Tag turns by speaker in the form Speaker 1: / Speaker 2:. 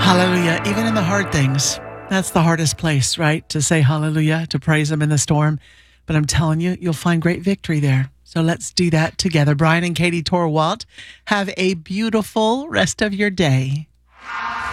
Speaker 1: Hallelujah. Even in the hard things, that's the hardest place, right? To say hallelujah, to praise him in the storm. But I'm telling you, you'll find great victory there. So let's do that together. Brian and Katie Torwalt, have a beautiful rest of your day.